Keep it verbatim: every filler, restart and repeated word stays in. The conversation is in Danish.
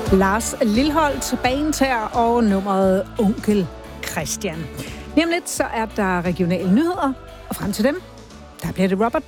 Lars Lilholt, Banetær og nummeret Onkel Christian. Lige om lidt, så er der regionale nyheder, og frem til dem, der bliver det Robert